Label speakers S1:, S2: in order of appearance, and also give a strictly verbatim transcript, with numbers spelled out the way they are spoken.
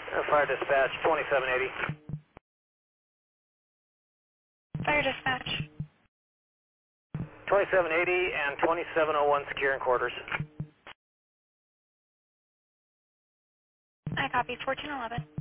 S1: Uh, Fire dispatch, twenty-seven eighty.
S2: Fire dispatch.
S1: twenty-seven eighty and twenty-seven oh one securing quarters.
S2: I copy fourteen eleven.